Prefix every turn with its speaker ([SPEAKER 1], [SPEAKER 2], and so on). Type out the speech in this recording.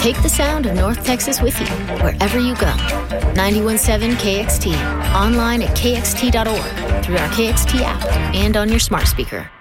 [SPEAKER 1] Take the sound of North Texas with you, wherever you go. 91.7 KXT, online at kxt.org, through our KXT app, and on your smart speaker.